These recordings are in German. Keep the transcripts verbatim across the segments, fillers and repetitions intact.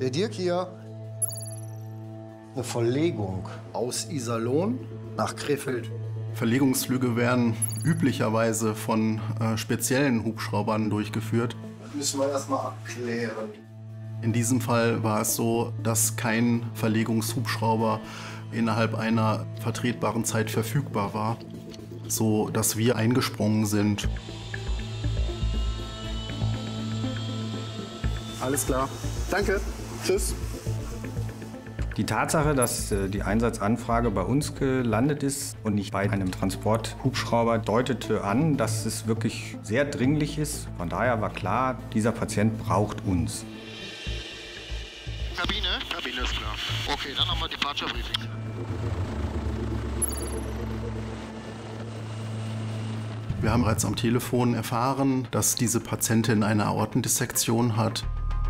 Der Dirk hier, eine Verlegung aus Iserlohn nach Krefeld. Verlegungsflüge werden üblicherweise von äh, speziellen Hubschraubern durchgeführt. Das müssen wir erstmal abklären. In diesem Fall war es so, dass kein Verlegungshubschrauber innerhalb einer vertretbaren Zeit verfügbar war, so dass wir eingesprungen sind. Alles klar. Danke. Tschüss. Die Tatsache, dass äh, die Einsatzanfrage bei uns gelandet ist und nicht bei einem Transporthubschrauber, deutete an, dass es wirklich sehr dringlich ist. Von daher war klar, dieser Patient braucht uns. Kabine? Kabine ist klar. Okay, dann haben wir Departure Briefing. Wir haben bereits am Telefon erfahren, dass diese Patientin eine Aortendissektion hat.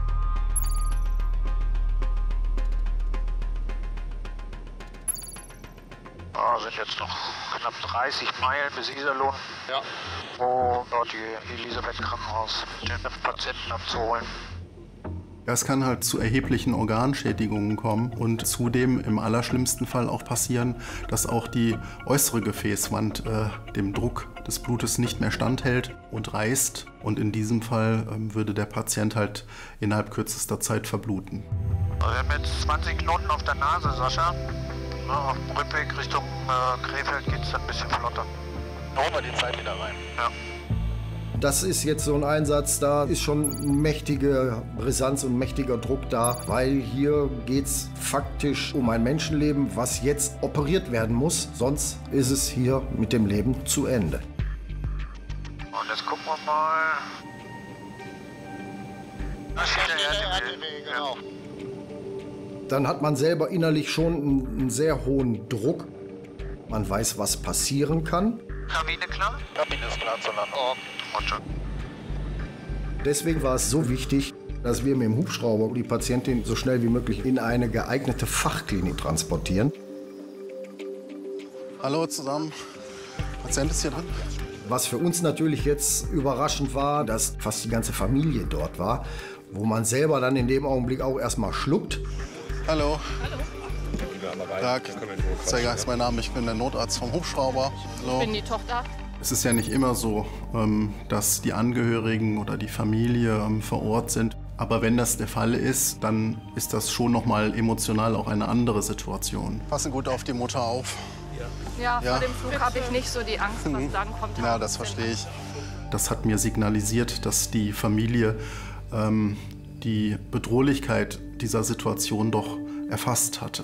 Oh, sind jetzt noch knapp dreißig Meilen bis Iserlohn, ja, wo dort die Elisabeth Krankenhaus den Patienten abzuholen. Es kann halt zu erheblichen Organschädigungen kommen und zudem im allerschlimmsten Fall auch passieren, dass auch die äußere Gefäßwand äh, dem Druck des Blutes nicht mehr standhält und reißt. Und in diesem Fall äh, würde der Patient halt innerhalb kürzester Zeit verbluten. Also wir haben jetzt zwanzig Knoten auf der Nase, Sascha. Na, auf dem Rückweg Richtung äh, Krefeld geht es dann ein bisschen flotter. Holen wir die Zeit wieder rein. Ja. Das ist jetzt so ein Einsatz, da ist schon mächtige Brisanz und mächtiger Druck da, weil hier geht es faktisch um ein Menschenleben, was jetzt operiert werden muss. Sonst ist es hier mit dem Leben zu Ende. Und jetzt gucken wir mal. Das ist der R T W, genau. Dann hat man selber innerlich schon einen, einen sehr hohen Druck. Man weiß, was passieren kann. Kabine klar? Kabine ist klar zu landen. Oh, Roger. Deswegen war es so wichtig, dass wir mit dem Hubschrauber die Patientin so schnell wie möglich in eine geeignete Fachklinik transportieren. Hallo zusammen, Patient ist hier drin. Was für uns natürlich jetzt überraschend war, dass fast die ganze Familie dort war, wo man selber dann in dem Augenblick auch erstmal schluckt. Hallo. Hallo. Tag. Zeiger ist mein Name, ich bin der Notarzt vom Hubschrauber. Hallo. Ich bin die Tochter. Es ist ja nicht immer so, dass die Angehörigen oder die Familie vor Ort sind. Aber wenn das der Fall ist, dann ist das schon noch mal emotional auch eine andere Situation. Passen gut auf die Mutter auf. Ja, Ja. vor dem Flug habe ich nicht so die Angst, was Mhm. dann kommt. Ja, das verstehe ich. Das hat mir signalisiert, dass die Familie ähm, die Bedrohlichkeit dieser Situation doch erfasst hatte.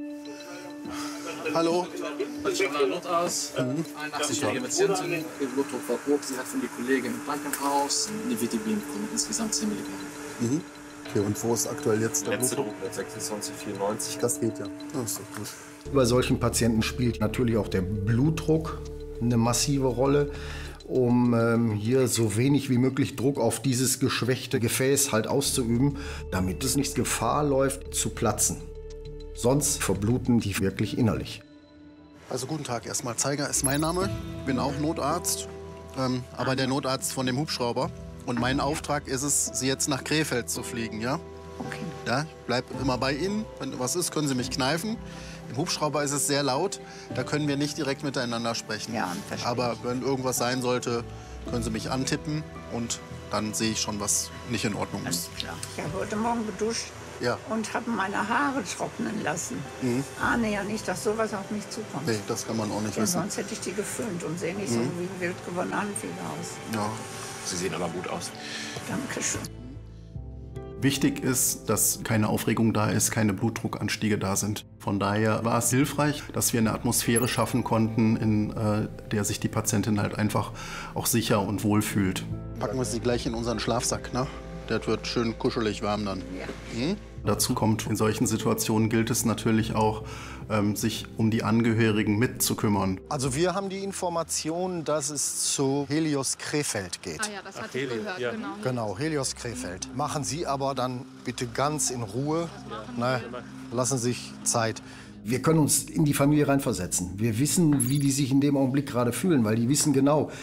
Hallo. Notarzt, einundachtzig-jährige Patientin, ihr Blutdruck war hoch, sie hat von der Kollegin im Krankenhaus eine Vitamin bekommen, insgesamt zehn Milligramm. Mhm. Okay, und wo ist aktuell jetzt der Letzte Blutdruck? sechsundzwanzig Komma vierundneunzig. Das geht ja. Das ist doch gut. Bei solchen Patienten spielt natürlich auch der Blutdruck eine massive Rolle, um ähm, hier so wenig wie möglich Druck auf dieses geschwächte Gefäß halt auszuüben, damit es nicht Gefahr läuft zu platzen. Sonst verbluten die wirklich innerlich. Also guten Tag erstmal. Zeiger ist mein Name. Bin auch Notarzt, ähm, aber der Notarzt von dem Hubschrauber. Und mein Auftrag ist es, Sie jetzt nach Krefeld zu fliegen, ja? Okay. Ja, ich bleib immer bei Ihnen. Wenn was ist, können Sie mich kneifen. Im Hubschrauber ist es sehr laut. Da können wir nicht direkt miteinander sprechen. Ja, verstehe. Aber wenn irgendwas sein sollte, können Sie mich antippen und dann sehe ich schon, was nicht in Ordnung ist. Alles klar. Ich habe heute Morgen geduscht Ja. und habe meine Haare trocknen lassen. Mhm. Ahne ja nicht, dass sowas auf mich zukommt. Nee, das kann man auch nicht Denn wissen. sonst hätte ich die geföhnt und sehe nicht so Mhm. wie wild gewordene Anfänger aus. Ja. Sie sehen aber gut aus. Dankeschön. Wichtig ist, dass keine Aufregung da ist, keine Blutdruckanstiege da sind. Von daher war es hilfreich, dass wir eine Atmosphäre schaffen konnten, in äh, der sich die Patientin halt einfach auch sicher und wohl fühlt. Packen wir sie gleich in unseren Schlafsack, ne? Der wird schön kuschelig warm dann. Ja. Hm? Dazu kommt, in solchen Situationen gilt es natürlich auch, ähm, sich um die Angehörigen mitzukümmern. Also wir haben die Information, dass es zu Helios Krefeld geht. Ah ja, das hatte ich gehört, ja. genau. Genau, Helios Krefeld. Machen Sie aber dann bitte ganz in Ruhe. Ne? Lassen Sie sich Zeit. Wir können uns in die Familie reinversetzen. Wir wissen, wie die sich in dem Augenblick gerade fühlen, weil die wissen genau,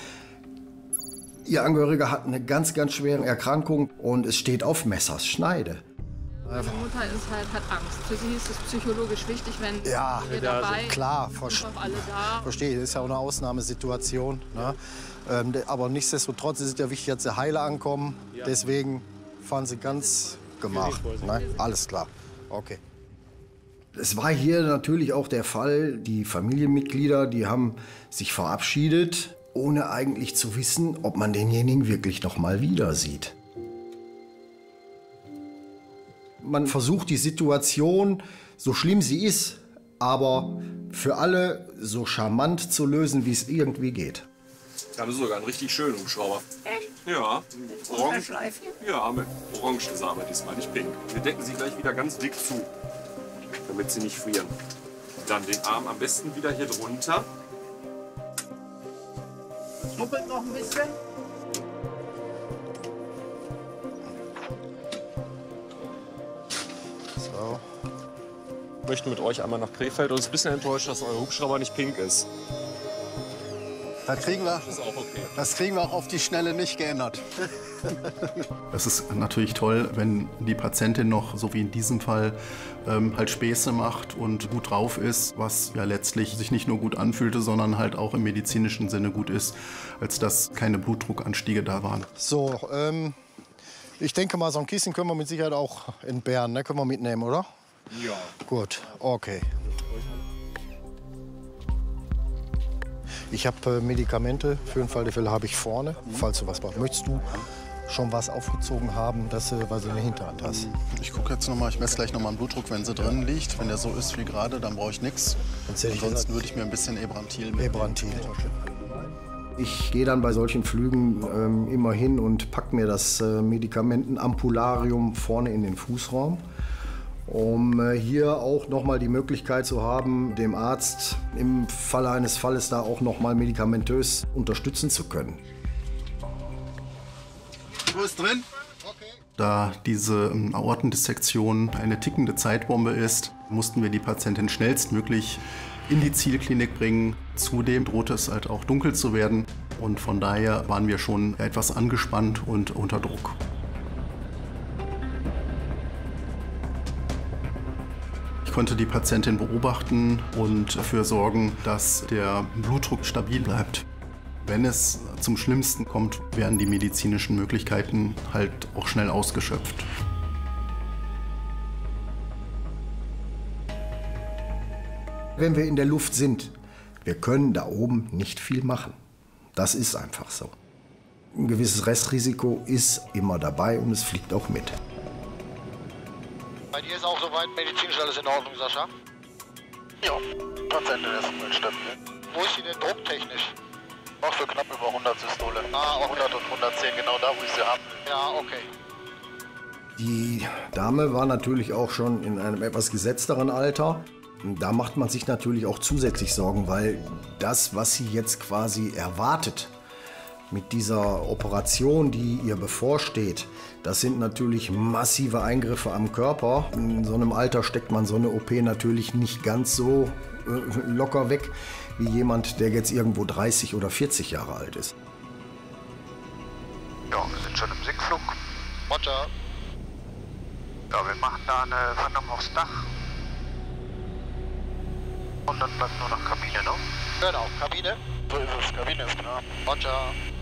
Ihr Angehöriger hat eine ganz, ganz schwere Erkrankung und es steht auf Messers Schneide. Meine Mutter ist halt, hat Angst. Für sie ist es psychologisch wichtig, wenn Ja, wir ja, dabei klar, sind, ver auch alle da. verstehe, das ist ja auch eine Ausnahmesituation. Ne? Ähm, aber nichtsdestotrotz ist es ja wichtig, dass sie heile ankommen. Deswegen fahren sie ganz gemacht. Ne? Alles klar, okay. Es war hier natürlich auch der Fall, die Familienmitglieder, die haben sich verabschiedet, ohne eigentlich zu wissen, ob man denjenigen wirklich noch mal wieder sieht. Man versucht die Situation, so schlimm sie ist, aber für alle so charmant zu lösen, wie es irgendwie geht. Ja, das ist sogar ein richtig schöner Hubschrauber. Echt? Ja. Orange. Ja, mit Orange ist er aber diesmal, nicht pink. Wir decken sie gleich wieder ganz dick zu, damit sie nicht frieren. Dann den Arm am besten wieder hier drunter. Schnuppelt noch ein bisschen. So. Wir möchten mit euch einmal nach Krefeld und uns ein bisschen enttäuscht, dass euer Hubschrauber nicht pink ist. Das kriegen wir, Das ist auch okay. das kriegen wir auch auf die Schnelle nicht geändert. Es ist natürlich toll, wenn die Patientin noch, so wie in diesem Fall, ähm, halt Späße macht und gut drauf ist, was ja letztlich sich nicht nur gut anfühlte, sondern halt auch im medizinischen Sinne gut ist, als dass keine Blutdruckanstiege da waren. So, ähm, ich denke mal, so ein Kissen können wir mit Sicherheit auch entbehren, ne? Können wir mitnehmen, oder? Ja. Gut, okay. Ich habe äh, Medikamente, für den Fall der Fälle habe ich vorne, falls du was brauchst. Möchtest du schon was aufgezogen haben, dass du was in der Hinterhand hast? Ich gucke jetzt noch mal, ich messe gleich noch mal den Blutdruck, wenn sie drin liegt. Wenn der so ist wie gerade, dann brauche ich nichts. Ansonsten würde ich mir ein bisschen Ebrantil mitnehmen. Ebrantil. Ich gehe dann bei solchen Flügen ähm, immer hin und packe mir das äh, Medikamentenampularium vorne in den Fußraum, um äh, hier auch noch mal die Möglichkeit zu haben, dem Arzt im Falle eines Falles da auch noch mal medikamentös unterstützen zu können. Wo ist drin? Da diese ähm, Aortendissektion eine tickende Zeitbombe ist, mussten wir die Patientin schnellstmöglich in die Zielklinik bringen. Zudem drohte es halt auch dunkel zu werden und von daher waren wir schon etwas angespannt und unter Druck. Ich konnte die Patientin beobachten und dafür sorgen, dass der Blutdruck stabil bleibt. Wenn es zum Schlimmsten kommt, werden die medizinischen Möglichkeiten halt auch schnell ausgeschöpft. Wenn wir in der Luft sind, wir können da oben nicht viel machen. Das ist einfach so. Ein gewisses Restrisiko ist immer dabei und es fliegt auch mit. Bei dir ist auch soweit medizinisch alles in Ordnung, Sascha? Ja, Patientin ist im stabil. Wo ist sie denn drucktechnisch? Noch so knapp über hundert Systole. Ah, auch hundert und hundertzehn, genau da, wo ich sie habe. Ja, okay. Die Dame war natürlich auch schon in einem etwas gesetzteren Alter. Da macht man sich natürlich auch zusätzlich Sorgen, weil das, was sie jetzt quasi erwartet, mit dieser Operation, die ihr bevorsteht, das sind natürlich massive Eingriffe am Körper. In so einem Alter steckt man so eine O P natürlich nicht ganz so äh, locker weg, wie jemand, der jetzt irgendwo dreißig oder vierzig Jahre alt ist. Ja, wir sind schon im Sinkflug. Roger. Ja, wir machen da eine Landung aufs Dach. Und dann bleibt nur noch Kabine, ne? Genau, Kabine. So ist es, Kabine ist klar. Roger.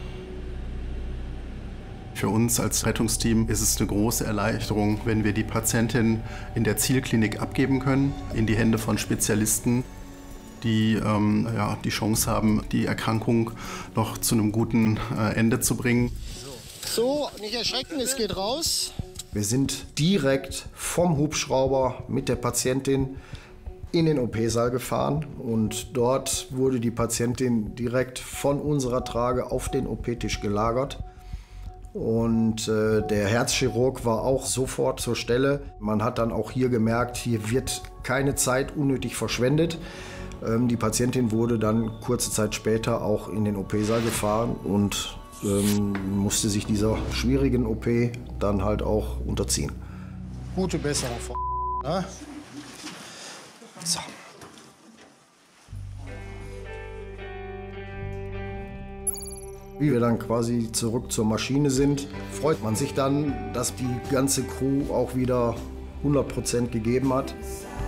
Für uns als Rettungsteam ist es eine große Erleichterung, wenn wir die Patientin in der Zielklinik abgeben können, in die Hände von Spezialisten, die ähm, ja, die Chance haben, die Erkrankung noch zu einem guten äh, Ende zu bringen. So, nicht erschrecken, es geht raus. Wir sind direkt vom Hubschrauber mit der Patientin in den O P-Saal gefahren und dort wurde die Patientin direkt von unserer Trage auf den O P-Tisch gelagert. Und äh, der Herzchirurg war auch sofort zur Stelle. Man hat dann auch hier gemerkt, hier wird keine Zeit unnötig verschwendet. Ähm, die Patientin wurde dann kurze Zeit später auch in den O P-Saal gefahren und ähm, musste sich dieser schwierigen O P dann halt auch unterziehen. Gute Besserung, Frau ne? So. Wie wir dann quasi zurück zur Maschine sind, freut man sich dann, dass die ganze Crew auch wieder hundert Prozent gegeben hat.